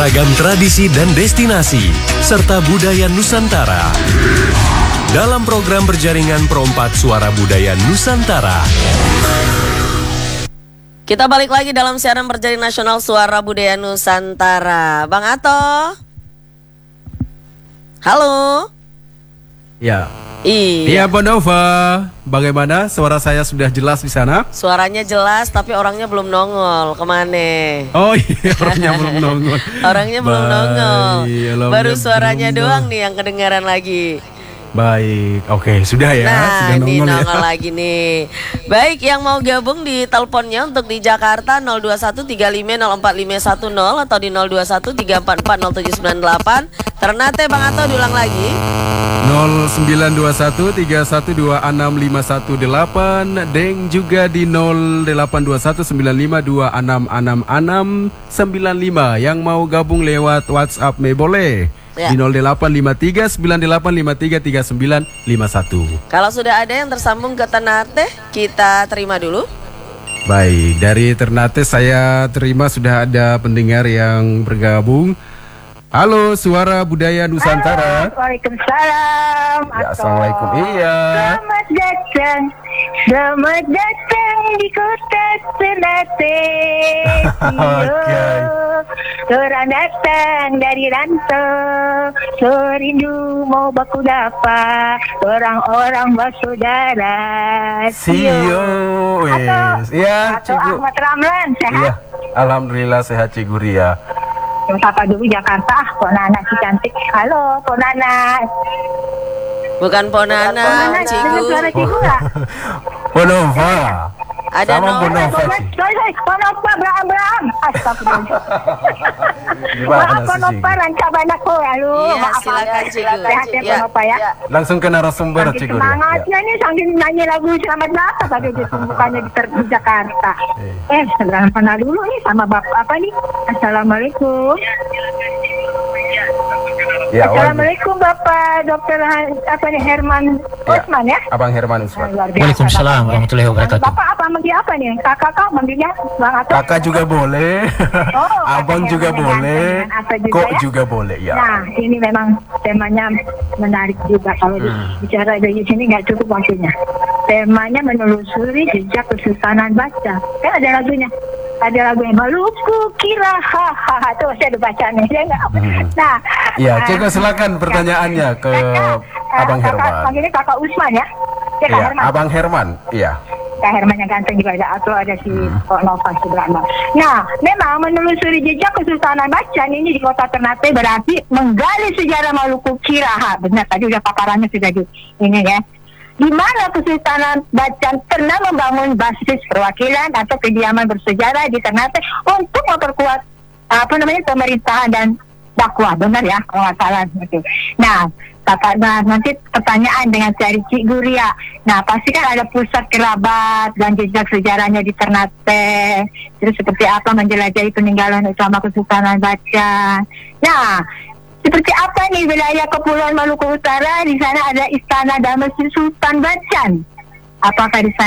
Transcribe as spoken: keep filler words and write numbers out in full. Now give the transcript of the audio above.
Ragam tradisi dan destinasi, serta budaya Nusantara. Dalam program berjaringan Perompak Suara Budaya Nusantara. Kita balik lagi dalam siaran berjaring nasional Suara Budaya Nusantara. Bang Ato. Halo. Ya. Iya. Iya, Bonova. Bagaimana? Suara saya sudah jelas di sana? Suaranya jelas, tapi orangnya belum nongol. Kemana? Oh iya, orangnya belum nongol. Orangnya belum Baik, nongol. alamnya Baru suaranya belum doang nongol. nih yang kedengaran lagi. Baik, oke, sudah ya. Nah, sudah ini nongol, nongol ya. lagi nih. Baik, yang mau gabung di teleponnya untuk di Jakarta nol dua satu tiga lima nol empat lima satu nol atau di nol dua satu tiga empat empat nol tujuh sembilan delapan. Ternate Bang Ato diulang lagi. nol sembilan dua satu tiga satu dua enam lima satu delapan dan juga di nol delapan dua satu sembilan lima dua enam enam enam sembilan lima. Yang mau gabung lewat WhatsApp me boleh. Ya. Di nol delapan lima tiga sembilan delapan lima tiga tiga sembilan lima satu. Kalau sudah ada yang tersambung ke Ternate, kita terima dulu. Baik, dari Ternate saya terima sudah ada pendengar yang bergabung. Halo, Suara Budaya Nusantara. Halo, Waalaikumsalam. Ya, Assalamualaikum. Iya. Selamat datang, selamat datang di kota Ternate. Oke. Orang datang dari rantau, serindu mau baku dapa, orang-orang bersaudara. Sio, wes. Iya, Atau Cikgu. Ahmad Ramlan, sehat? Iya, alhamdulillah sehat Cikgu Ria. Sapa dulu Jakarta, ah, Pok Nana si cantik. Halo, Pok Nana. Bukan Pok Ponana, Nana, dengar Cigu. suara Cigu nggak? Bonova. Ada Sama nomor. Bonova, Sorry, Ci. sorry, sorry. Ponova, Abraham, Abraham. Astagfirullah. Gimana Maaf, sih, Ponova, Cikgu? lancar banyak kok. Halo, Iya, maaf. silakan, Cigu. Sehat ya, Ya, Ponova ya. Langsung ke narasumber Saking Cikgu Ria. semangatnya nih, sambil nyanyi lagu Selamat Datang pada ditumbukannya di, Ter- di Jakarta. Eh, sedang kenal dulu nih sama Bapak apa nih? Assalamualaikum. Ya, wajib. Assalamualaikum Bapak Dokter Han- apa nih Herman Osman ya? Abang Herman Usman. Luar biasa, Waalaikumsalam Bapak. warahmatullahi wabarakatuh. Bapak apa manggil apa nih? Kakak kau manggilnya Bang Ato? Kakak juga boleh. Oh, Abang kakak juga yang boleh. ganteng, Ato juga Kok ya? juga boleh ya. Nah, ini memang temanya menarik juga kalau Hmm. bicara dari sini nggak cukup waktunya. Temanya menelusuri jejak kesultanan baca. Kan ada lagunya. Ada lagu yang Maluku kira hahaha tuh saya ada bacanya ya nggak? Hmm. Nah, Ya, eh, Cikgu silakan pertanyaannya ke kakak, eh, Abang kakak, Herman. Panggilnya Kakak Usman ya? Ya, Kak Iya, Herman. Abang Herman. Iya. Kak Herman yang ganteng juga ada atau ada si Hmm. Kok Nova Subrahman. Nah, memang menelusuri jejak Kesultanan Bacan ini di kota Ternate berarti menggali sejarah Maluku Kiraha. Benar tadi udah paparannya sudah di ini ya. Di mana Kesultanan Bacan pernah membangun basis perwakilan atau kediaman bersejarah di Ternate untuk memperkuat apa namanya pemerintahan dan dakwah, benar ya kalau nggak salah gitu. Nah, kakak, nah, nanti pertanyaan dengan cari Cikgu Ria. Nah, pasti kan ada pusat kerabat dan jejak sejarahnya di Ternate. Terus seperti apa menjelajahi peninggalan utama Kesultanan Bacan. Nah, seperti apa nih wilayah Kepulauan Maluku Utara? Di sana ada Istana dan Masjid Sultan Bacan. Apakah di sana